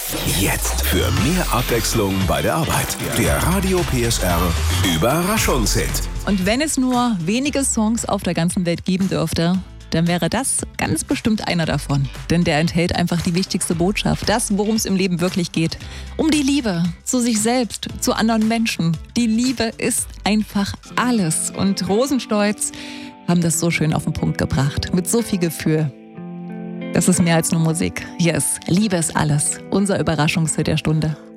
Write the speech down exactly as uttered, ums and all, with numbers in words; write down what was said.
Jetzt für mehr Abwechslung bei der Arbeit. Der Radio P S R Überraschungshit. Und wenn es nur wenige Songs auf der ganzen Welt geben dürfte, dann wäre das ganz bestimmt einer davon. Denn der enthält einfach die wichtigste Botschaft. Das, worum es im Leben wirklich geht. Um die Liebe zu sich selbst, zu anderen Menschen. Die Liebe ist einfach alles. Und Rosenstolz haben das so schön auf den Punkt gebracht. Mit so viel Gefühl. Das ist mehr als nur Musik. Hier ist Liebe ist alles. Unser Überraschungshit der Stunde.